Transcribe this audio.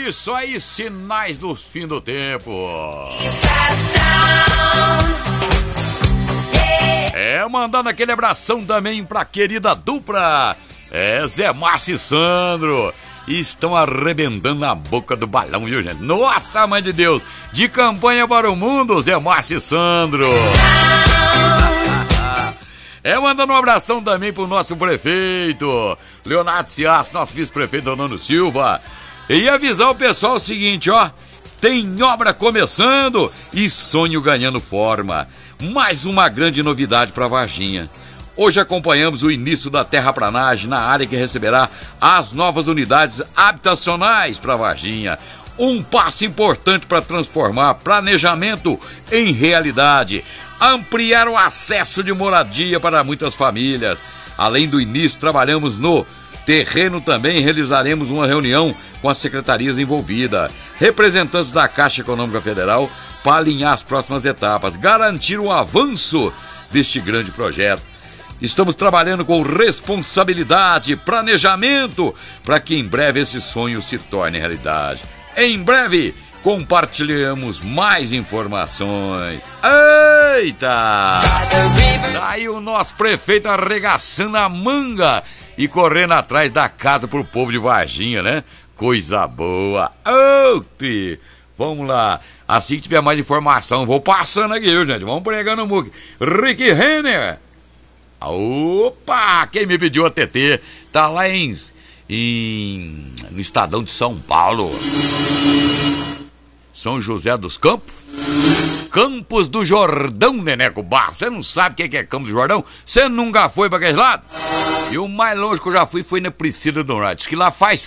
isso aí, sinais do fim do tempo. Mandando aquele abração também pra querida dupla. Zé Márcio e Sandro. Estão arrebentando na boca do balão, viu, gente? Nossa, mãe de Deus! De campanha para o mundo, Zé Márcio e Sandro. Mandando um abração também pro nosso prefeito, Leonardo Cias, nosso vice-prefeito, Donando Silva. E avisar o pessoal o seguinte, ó. Tem obra começando e sonho ganhando forma. Mais uma grande novidade para Varginha. Hoje acompanhamos o início da terraplanagem na área que receberá as novas unidades habitacionais para Varginha. Um passo importante para transformar planejamento em realidade. Ampliar o acesso de moradia para muitas famílias. Além do início, trabalhamos no terreno também, realizaremos uma reunião com as secretarias envolvidas, representantes da Caixa Econômica Federal, para alinhar as próximas etapas, garantir o avanço deste grande projeto. Estamos trabalhando com responsabilidade, planejamento, para que em breve esse sonho se torne realidade. Em breve, compartilhamos mais informações. Eita! Aí o nosso prefeito arregaçando a manga e correndo atrás da casa pro povo de Varginha, né? Coisa boa. Vamos lá. Assim que tiver mais informação, vou passando aqui, viu, gente? Vamos pregando o muque. Rick Renner. Opa! Quem me pediu a TT tá lá no Estadão de São Paulo. São José dos Campos. Campos do Jordão, Neneco Barros. Você não sabe o que é Campos do Jordão? Você nunca foi pra aquele lado? E o mais longe que eu já fui foi na Priscila do Norte. Diz que lá faz